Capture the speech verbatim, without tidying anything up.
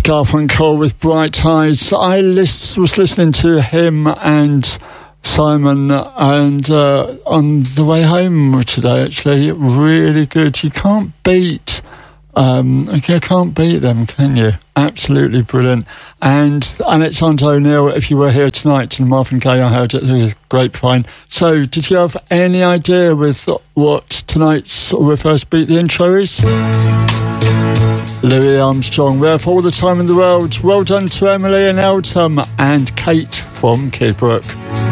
Garfunkel with Bright Eyes. I list, was listening to him and Simon and uh, on the way home today, actually. Really good. You can't beat um, you can't beat them, can you? Absolutely brilliant. And Alexander O'Neill, if you were here tonight, and Marvin Gaye, I heard it through the grapevine. So, did you have any idea with what tonight's Reverse Beat the intro is? Louis Armstrong. We have all the time in the world. Well done to Emily and Eltham and Kate from Kidbrooke.